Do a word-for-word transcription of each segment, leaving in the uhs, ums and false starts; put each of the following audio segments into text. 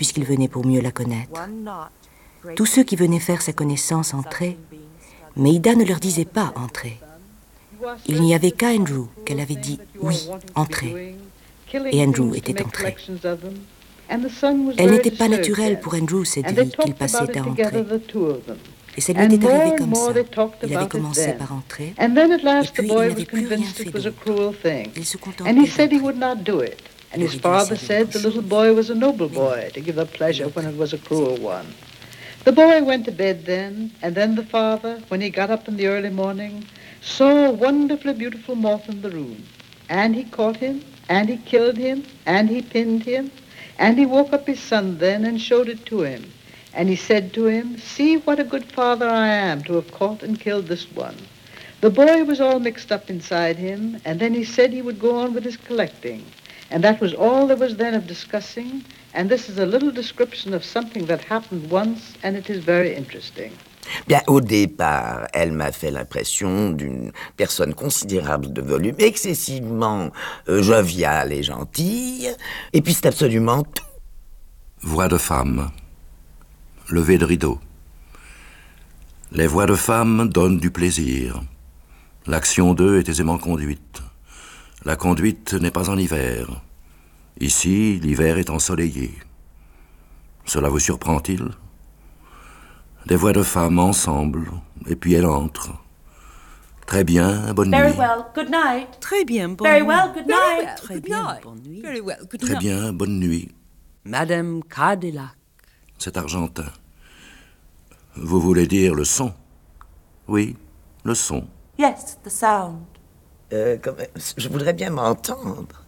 puisqu'ils venaient pour mieux la connaître. Tous ceux qui venaient faire sa connaissance entraient, mais Ida ne leur disait pas « entrez ». Il n'y avait qu'à Andrew qu'elle avait dit « oui, entrez ». Et Andrew était entré. Elle n'était pas naturelle pour Andrew, cette vie qu'il passait à entrer. Et ça lui était arrivé comme ça. Il avait commencé par entrer, et puis il n'avait plus rien fait d'autre. Il se contentait d'entrer. And his father said the little boy was a noble boy to give up pleasure when it was a cruel one. The boy went to bed then, and then the father, when he got up in the early morning, saw a wonderfully beautiful moth in the room. And he caught him, and he killed him, and he pinned him, and he woke up his son then and showed it to him. And he said to him, "See what a good father I am to have caught and killed this one." The boy was all mixed up inside him, and then he said he would go on with his collecting. And that was all there was then of discussing, and this is a little description of something that happened once, and it is very interesting. Bien, au départ, elle m'a fait l'impression d'une personne considérable de volume, excessivement euh, joviale et gentille, et puis c'est absolument tout. Voix de femme, lever de rideau. Les voix de femme donnent du plaisir. L'action d'eux est aisément conduite. La conduite n'est pas en hiver. Ici, l'hiver est ensoleillé. Cela vous surprend-il? Des voix de femmes ensemble, et puis elle entre. Très bien, bonne Very nuit. well, good night. Très bien, bonne Very nuit. well, good night. Très bien, bonne nuit. Very well, good Très night. bien, bonne nuit. Madame Cadillac. C'est argentin. Vous voulez dire le son? Oui, le son. Yes, the sound. Euh, comme, je voudrais bien m'entendre.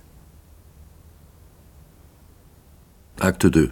Acte deux.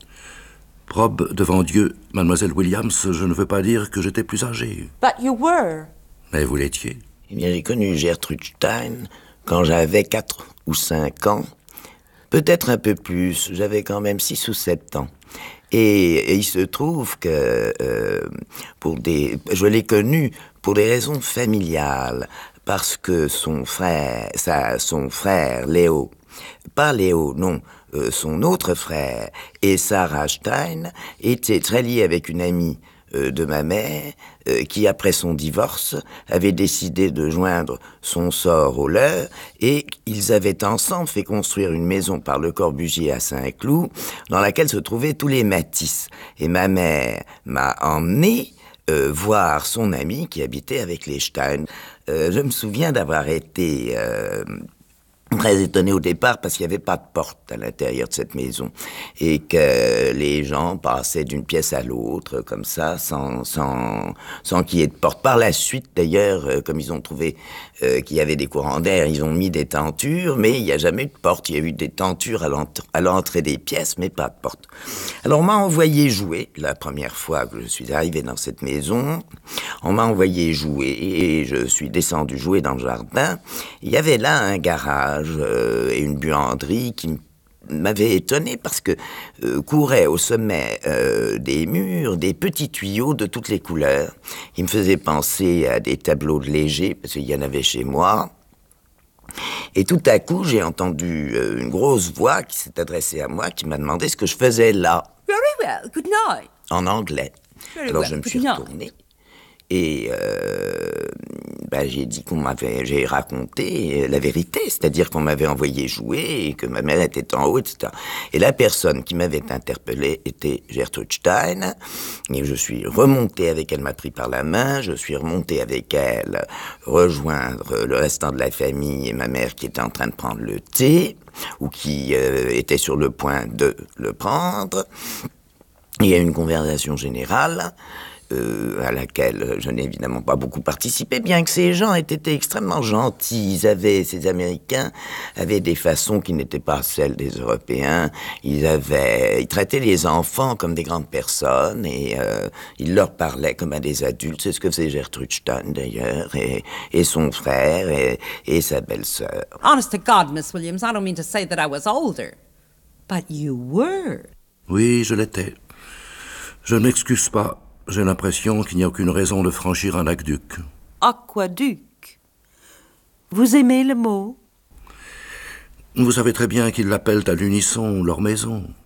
Probe devant Dieu, mademoiselle Williams, je ne veux pas dire que j'étais plus âgé. But you were. Mais vous l'étiez. Eh bien, j'ai connu Gertrude Stein quand j'avais quatre ou cinq ans. Peut-être un peu plus, j'avais quand même six ou sept ans. Et, et il se trouve que euh, pour des, je l'ai connue pour des raisons familiales, parce que son frère, sa, son frère Léo, pas Léo, non, euh, son autre frère et Sarah Stein étaient très liés avec une amie euh, de ma mère euh, qui, après son divorce, avait décidé de joindre son sort au leur, et ils avaient ensemble fait construire une maison par Le Corbusier à Saint-Cloud dans laquelle se trouvaient tous les Matisse. Et ma mère m'a emmené Euh, voir son ami qui habitait avec les Stein. Euh, je me souviens d'avoir été euh, très étonné au départ parce qu'il n'y avait pas de porte à l'intérieur de cette maison et que les gens passaient d'une pièce à l'autre comme ça sans, sans, sans qu'il y ait de porte. Par la suite d'ailleurs, euh, comme ils ont trouvé euh, qu'il y avait des courants d'air, ils ont mis des tentures, mais il n'y a jamais eu de porte. Il y a eu des tentures à, l'entrée, à l'entrée des pièces, mais pas de porte. Alors on m'a envoyé jouer la première fois que je suis arrivé dans cette maison. On m'a envoyé jouer et je suis descendu jouer dans le jardin. Il y avait là un garage euh, et une buanderie qui m'avait étonné parce que euh, couraient au sommet euh, des murs des petits tuyaux de toutes les couleurs. Ils me faisaient penser à des tableaux de Léger, parce qu'il y en avait chez moi. Et tout à coup, j'ai entendu euh, une grosse voix qui s'est adressée à moi, qui m'a demandé ce que je faisais là. Very well, good night. En anglais. Very Alors well, je me good suis night. retourné. Et euh, ben, j'ai dit qu'on m'avait, j'ai raconté la vérité, c'est-à-dire qu'on m'avait envoyé jouer et que ma mère était en haut, et cetera. Et la personne qui m'avait interpellé était Gertrude Stein. Et je suis remonté avec elle, m'a pris par la main, je suis remonté avec elle rejoindre le restant de la famille et ma mère qui était en train de prendre le thé ou qui euh, était sur le point de le prendre. Il y a eu une conversation générale. Euh, à laquelle je n'ai évidemment pas beaucoup participé, bien que ces gens aient été extrêmement gentils. Ils avaient, ces Américains avaient des façons qui n'étaient pas celles des Européens. Ils avaient, ils traitaient les enfants comme des grandes personnes et euh, ils leur parlaient comme à des adultes. C'est ce que faisait Gertrude Stein d'ailleurs, et, et son frère et, et sa belle-sœur. Honest to God, Miss Williams, I don't mean to say that I was older, but you were. Oui, je l'étais. Je ne m'excuse pas. J'ai l'impression qu'il n'y a aucune raison de franchir un aqueduc. Aquaduc. Vous aimez le mot? Vous savez très bien qu'ils l'appellent à l'unisson leur maison.